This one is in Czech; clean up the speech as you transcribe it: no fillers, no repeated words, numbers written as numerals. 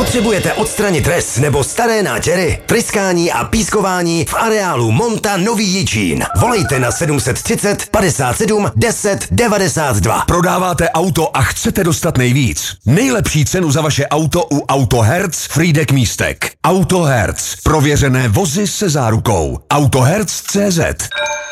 Potřebujete odstranit res nebo staré nátěry, tryskání a pískování v areálu Monta Nový Jičín. Volejte na 730 57 10 92. Prodáváte auto a chcete dostat nejvíc? Nejlepší cenu za vaše auto u Autoherc Frýdek Místek. Autoherc. Prověřené vozy se zárukou. Autoherc.cz